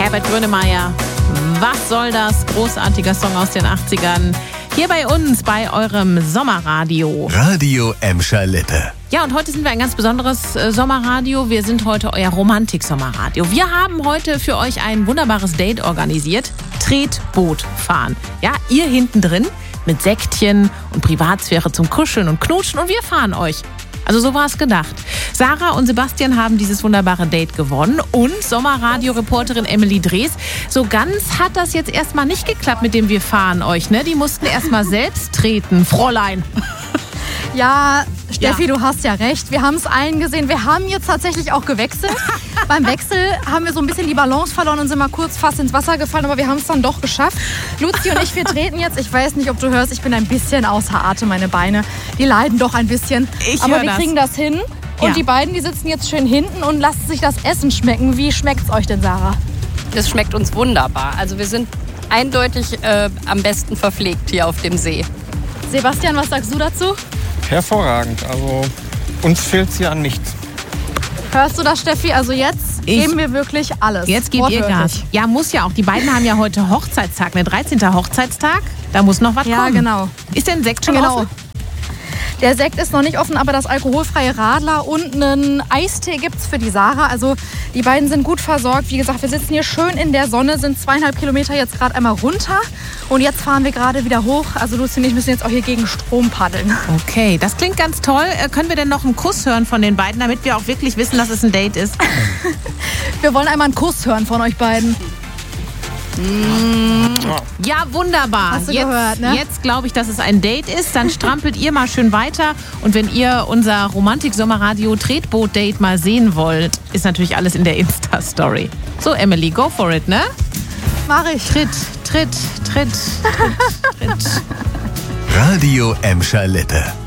Herbert Grönemeyer. Was soll das? Großartiger Song aus den 80ern. Hier bei uns, bei eurem Sommerradio. Radio Emscher-Lippe. Ja, und heute sind wir ein ganz besonderes Sommerradio. Wir sind heute euer Romantik-Sommerradio. Wir haben heute für euch ein wunderbares Date organisiert. Tretboot fahren. Ja, ihr hinten drin mit Säckchen und Privatsphäre zum Kuscheln und Knutschen und wir fahren euch. Also so war es gedacht. Sarah und Sebastian haben dieses wunderbare Date gewonnen und Sommerradio-Reporterin Emily Drees. So ganz hat das jetzt erstmal nicht geklappt mit dem Wir fahren euch, ne? Die mussten erstmal selbst treten, Fräulein. Ja, Steffi, du hast ja recht. Wir haben es eingesehen. Wir haben jetzt tatsächlich auch gewechselt. Beim Wechsel haben wir so ein bisschen die Balance verloren und sind mal kurz fast ins Wasser gefallen, aber wir haben es dann doch geschafft. Luzi und ich, wir treten jetzt. Ich weiß nicht, ob du hörst, ich bin ein bisschen außer Atem. Meine Beine, die leiden doch ein bisschen. Aber wir kriegen das hin. Und die beiden, die sitzen jetzt schön hinten und lassen sich das Essen schmecken. Wie schmeckt's euch denn, Sarah? Das schmeckt uns wunderbar. Also wir sind eindeutig am besten verpflegt hier auf dem See. Sebastian, was sagst du dazu? Hervorragend. Also uns fehlt es hier an nichts. Hörst du das, Steffi? Also jetzt geben wir wirklich alles. Jetzt gebt ihr Gas. Ja, muss ja auch. Die beiden haben ja heute Hochzeitstag, ne? 13. Hochzeitstag. Da muss noch was kommen. Ja, genau. Ist denn Sekt schon offen? Der Sekt ist noch nicht offen, aber das alkoholfreie Radler und einen Eistee gibt's für die Sarah. Also die beiden sind gut versorgt. Wie gesagt, wir sitzen hier schön in der Sonne, sind 2,5 Kilometer jetzt gerade einmal runter. Und jetzt fahren wir gerade wieder hoch. Also Lucy und ich müssen jetzt auch hier gegen Strom paddeln. Okay, das klingt ganz toll. Können wir denn noch einen Kuss hören von den beiden, damit wir auch wirklich wissen, dass es ein Date ist? Wir wollen einmal einen Kuss hören von euch beiden. Ja, wunderbar. Hast du gehört, ne? Jetzt glaube ich, dass es ein Date ist. Dann strampelt ihr mal schön weiter. Und wenn ihr unser Romantik-Sommerradio-Tretboot-Date mal sehen wollt, ist natürlich alles in der Insta-Story. So, Emily, go for it, ne? Mach ich. Tritt. Radio Emscher-Lippe.